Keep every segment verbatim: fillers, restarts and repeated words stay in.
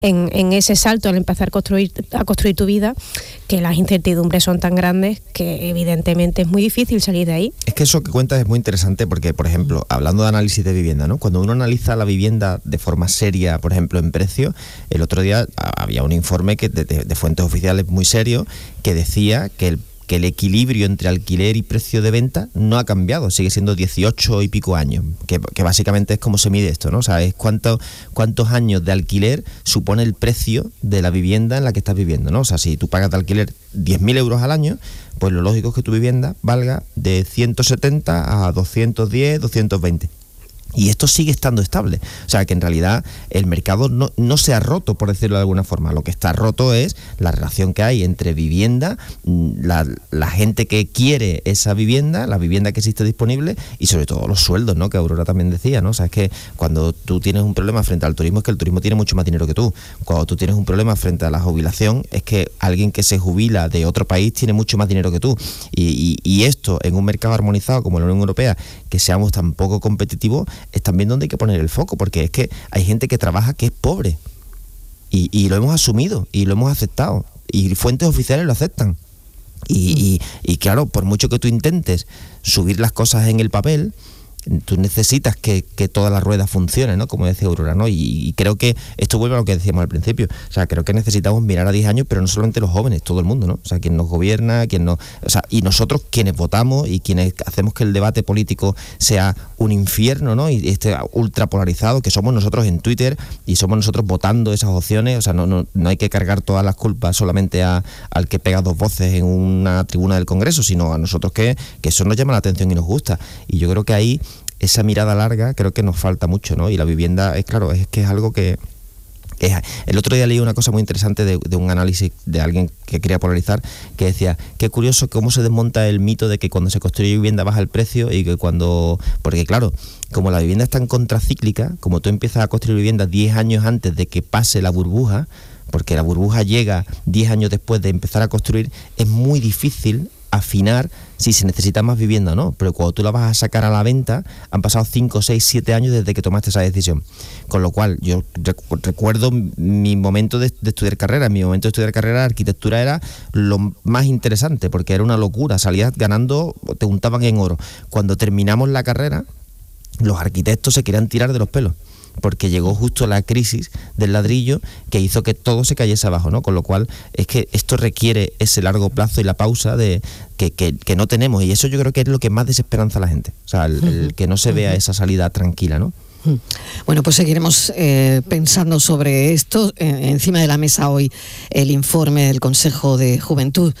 en, en ese salto al empezar a construir, a construir tu vida, que las incertidumbres son tan grandes que evidentemente es muy difícil salir de ahí. Es que eso que cuentas es muy interesante porque, por ejemplo, hablando de análisis de vivienda, ¿no? Cuando uno analiza la vivienda de forma seria, por ejemplo, en precio, el otro día había un informe que de, de, de fuentes oficiales muy serio que decía que el que el equilibrio entre alquiler y precio de venta no ha cambiado, sigue siendo dieciocho y pico años, que, que básicamente es como se mide esto, ¿no? O sea, es cuánto, cuántos años de alquiler supone el precio de la vivienda en la que estás viviendo, ¿no? O sea, si tú pagas de alquiler diez mil euros al año, pues lo lógico es que tu vivienda valga de ciento setenta a doscientos diez, doscientos veinte. Y esto sigue estando estable. O sea, que en realidad el mercado no, no se ha roto, por decirlo de alguna forma. Lo que está roto es la relación que hay entre vivienda, la, la gente que quiere esa vivienda, la vivienda que existe disponible y sobre todo los sueldos, ¿no? Que Aurora también decía, ¿no? O sea, es que cuando tú tienes un problema frente al turismo es que el turismo tiene mucho más dinero que tú. Cuando tú tienes un problema frente a la jubilación es que alguien que se jubila de otro país tiene mucho más dinero que tú. Y, y, y esto en un mercado armonizado como la Unión Europea, que seamos tan poco competitivos, es también donde hay que poner el foco, porque es que hay gente que trabaja que es pobre y, y lo hemos asumido y lo hemos aceptado y fuentes oficiales lo aceptan y, y, y claro, por mucho que tú intentes subir las cosas en el papel, tú necesitas que, que todas las ruedas funcionen, ¿no? Como decía Aurora, ¿no? Y, y creo que esto vuelve a lo que decíamos al principio. O sea, creo que necesitamos mirar a diez años, pero no solamente los jóvenes, todo el mundo, ¿no? O sea, quien nos gobierna, quien nos... O sea, y nosotros quienes votamos y quienes hacemos que el debate político sea un infierno, ¿no? Y esté ultra polarizado, que somos nosotros en Twitter y somos nosotros votando esas opciones. O sea, no, no, no hay que cargar todas las culpas solamente a, al que pega dos voces en una tribuna del Congreso, sino a nosotros que, que eso nos llama la atención y nos gusta. Y yo creo que ahí esa mirada larga creo que nos falta mucho, ¿no? Y la vivienda, es claro, es que es algo que... Es, el otro día leí una cosa muy interesante de, de un análisis de alguien que quería polarizar, que decía, qué curioso cómo se desmonta el mito de que cuando se construye vivienda baja el precio y que cuando... Porque claro, como la vivienda es tan contracíclica, como tú empiezas a construir vivienda diez años antes de que pase la burbuja, porque la burbuja llega diez años después de empezar a construir, es muy difícil afinar si se necesita más vivienda o no, pero cuando tú la vas a sacar a la venta han pasado cinco, seis, siete años desde que tomaste esa decisión, con lo cual yo recu- recuerdo mi momento de, de estudiar carrera, mi momento de estudiar carrera de arquitectura era lo más interesante porque era una locura, salías ganando, te untaban en oro. Cuando terminamos la carrera los arquitectos se querían tirar de los pelos porque llegó justo la crisis del ladrillo que hizo que todo se cayese abajo, ¿no? Con lo cual es que esto requiere ese largo plazo y la pausa de que, que, que no tenemos, y eso yo creo que es lo que más desesperanza a la gente, o sea, el, el que no se vea esa salida tranquila, ¿no? Bueno, pues seguiremos eh, pensando sobre esto. Eh, encima de la mesa hoy el informe del Consejo de Juventud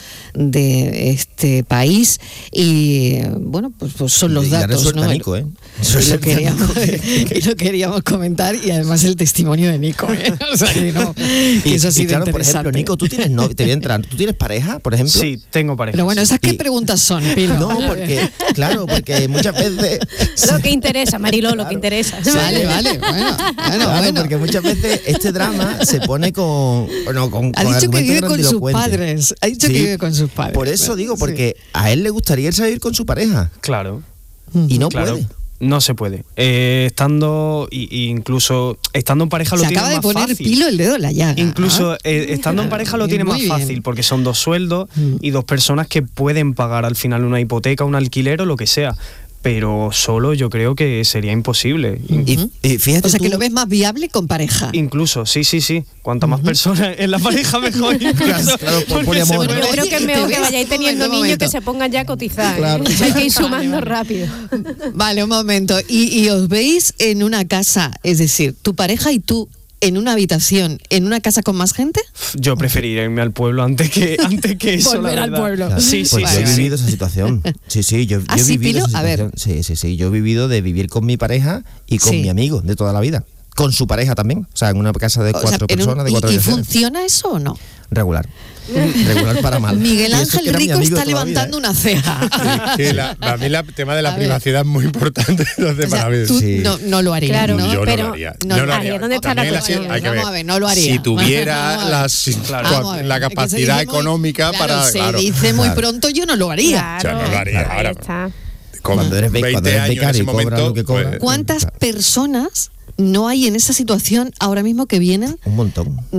de este país y eh, bueno, pues, pues son los y datos, ¿no? Nico, ¿eh? Y lo, queríamos, y lo queríamos comentar y además el testimonio de Nico, ¿eh? O sea, que no, que y, eso ha sido y claro, interesante. por ejemplo, Nico, tú tienes no, te voy a entrar, ¿tú tienes pareja, por ejemplo? Sí, tengo pareja. Pero bueno, ¿esas qué y, preguntas son, Pilo? No, porque, claro, porque muchas veces... Lo que interesa, Mariló, lo claro. que interesa. Vale, vale, bueno, bueno, claro, bueno. porque muchas veces este drama se pone con... No, con Ha con dicho que vive con sus grandilocuentes. padres. Ha dicho Sí, que vive con sus padres. Por eso digo, porque Sí. a él le gustaría irse a vivir con su pareja Claro. y no Claro. puede. No se puede. Eh, estando, y, y incluso estando en pareja lo Se tiene acaba más de poner fácil. Pilo el dedo en la llaga. Incluso ¿ah? eh, estando en pareja lo tiene Muy más bien. fácil porque son dos sueldos Mm. y dos personas que pueden pagar al final una hipoteca, un alquiler o lo que sea. Pero solo yo creo que sería imposible. Y, y fíjate O sea, tú, que lo ves más viable con pareja. Incluso, sí, sí, sí. Cuanta más personas en la pareja, mejor. Incluso, claro, por porque poliamor, se ¿no? Yo puede- creo que es Oye, mejor ¿te que ves? vayáis teniendo Un momento, niños un que momento. se pongan ya a cotizar. Claro. ¿eh? Hay que ir sumando Vale, vale. rápido. Vale, un momento. ¿Y, y os veis en una casa, es decir, tu pareja y tú en una habitación, en una casa con más gente? Yo preferiría irme al pueblo antes que, antes que eso. Volver la al verdad. pueblo. Claro, Sí, sí, pues sí. yo he sí. vivido esa situación. Sí, sí, yo, ¿Ah, yo he sí, vivido Pilo? esa A ver. situación. Sí, sí, sí. Yo he vivido de vivir con mi pareja y con Sí. mi amigo de toda la vida. Con su pareja también. O sea, en una casa de O sea, cuatro en un- personas, de ¿y- cuatro ¿Y habitaciones. funciona eso o no? Regular. Regular para mal. Miguel Y eso Ángel que era mi Rico amigo está de toda la vida, levantando ¿eh? una ceja. Sí, la, a mí el tema de la A ver. privacidad es muy importante. Entonces, O sea, para mí, tú sí. no, no lo harías, Claro, ¿no? yo no pero- lo haría. no, yo no ahí haría. es donde está la También cuestión. hay que Vamos ver. a ver, no lo haría. Si tuviera Vamos a ver. las, Claro. Vamos a ver, la es que se capacidad dice muy- económica claro, para... se claro. dice muy Claro. pronto, yo no lo haría. Claro, Yo no lo haría. ahí Ahora, está. con Cuando eres, be- cuando veinte eres años en becario ese y cobras momento, lo que cobras. pues, ¿Cuántas personas no hay en esa situación ahora mismo que vienen Un montón.